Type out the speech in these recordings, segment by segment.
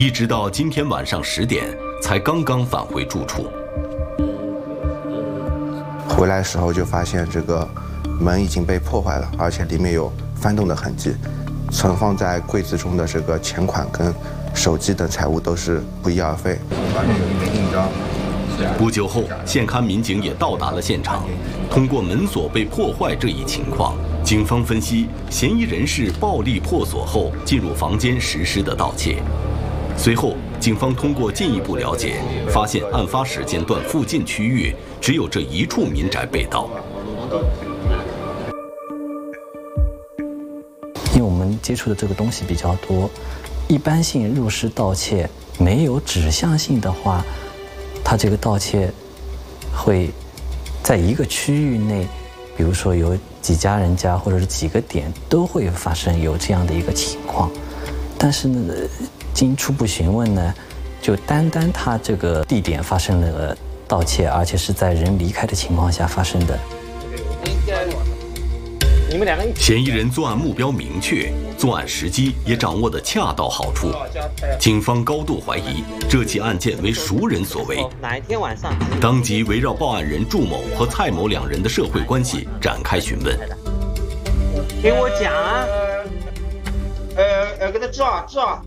一直到今天晚上10点才刚刚返回住处。 回来的时候就发现这个门已经被破坏了，而且里面有翻动的痕迹。存放在柜子中的这个钱款跟手机等财物都是不翼而飞。 不久后，现勘民警也到达了现场。通过门锁被破坏这一情况，警方分析嫌疑人是暴力破锁后进入房间实施的盗窃。随后，警方通过进一步了解，发现案发时间段附近区域只有这一处民宅被盗。 因为我们接触的这个东西比较多，一般性入室盗窃没有指向性的话，它这个盗窃会在一个区域内，比如说有几家人家或者是几个点都会发生有这样的一个情况。但是呢，经初步询问呢，就单它这个地点发生了盗窃，而且是在人离开的情况下发生的。 嫌疑人作案目标明确，作案时机也掌握得恰到好处。警方高度怀疑这起案件为熟人所为。 哪一天晚上？ 当即围绕报案人祝某和蔡某2人的社会关系展开询问。 给我讲啊！ 给他抓。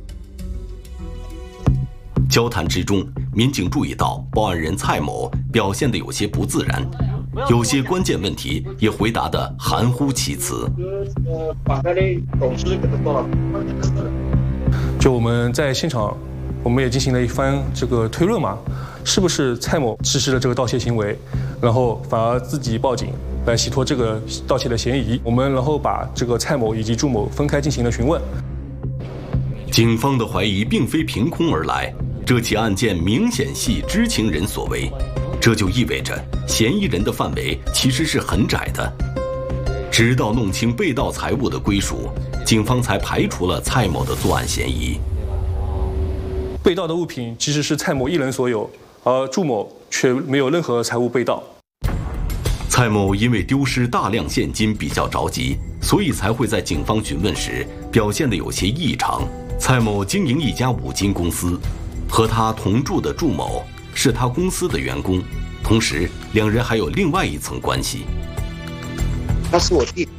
交谈之中，民警注意到报案人蔡某表现得有些不自然，有些关键问题也回答得含糊其辞。 把他的董事给他做了。 就我们在现场，我们也进行了一番这个推论嘛，是不是蔡某实施了这个盗窃行为，然后反而自己报警来洗脱这个盗窃的嫌疑？我们然后把这个蔡某以及祝某分开进行了询问。 警方的怀疑并非凭空而来，这起案件明显系知情人所为，这就意味着嫌疑人的范围其实是很窄的。直到弄清被盗财物的归属，警方才排除了蔡某的作案嫌疑。 被盗的物品其实是蔡某一人所有，而祝某却没有任何财物被盗。 蔡某因为丢失大量现金比较着急，所以才会在警方询问时表现得有些异常。蔡某经营一家5金公司，和他同住的祝某是他公司的员工，同时2人还有另外一层关系。 他是我弟，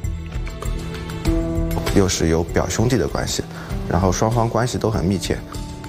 又是有表兄弟的关系，然后双方关系都很密切。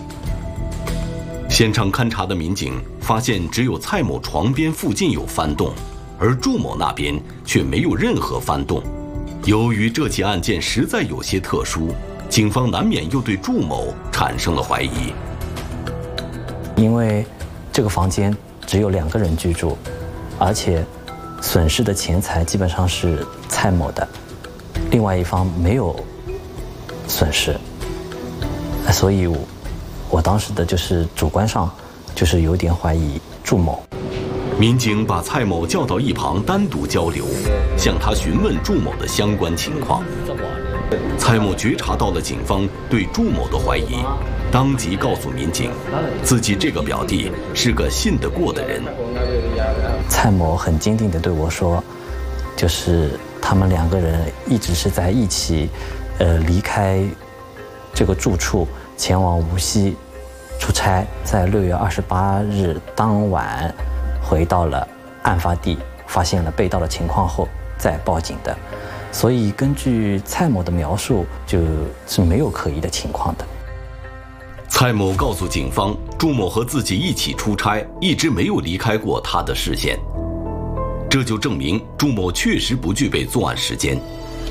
现场勘查的民警发现，只有蔡某床边附近有翻动，而祝某那边却没有任何翻动。由于这起案件实在有些特殊，警方难免又对祝某产生了怀疑。 因为这个房间只有2个人居住，而且损失的钱财基本上是蔡某的，另外一方没有损失，所以我当时的就是主观上就是有点怀疑祝某。 民警把蔡某叫到一旁单独交流，向他询问祝某的相关情况。蔡某觉察到了警方对祝某的怀疑，当即告诉民警，自己这个表弟是个信得过的人。 蔡某很坚定地对我说，就是他们2个人一直是在一起，离开这个住处前往无锡出差，在6月28日当晚回到了案发地，发现了被盗的情况后再报警的。所以根据蔡某的描述，就是没有可疑的情况的。 蔡某告诉警方，祝某和自己一起出差，一直没有离开过他的视线，这就证明祝某确实不具备作案时间。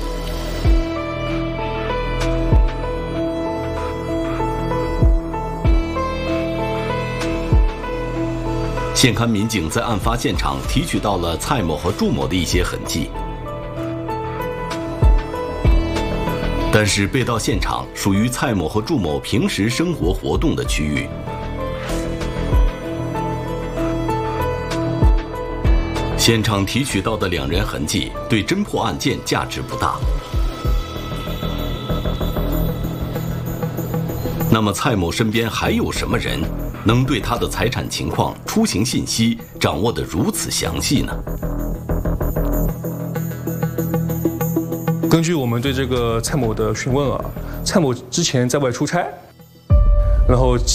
现勘民警在案发现场提取到了蔡某和祝某的一些痕迹，但是被盗现场属于蔡某和祝某平时生活活动的区域。现场提取到的2人痕迹对侦破案件价值不大。那么蔡某身边还有什么人能对他的财产情况、出行信息掌握得如此详细呢？ 根据我们对这个蔡某的询问啊，蔡某之前在外出差，然后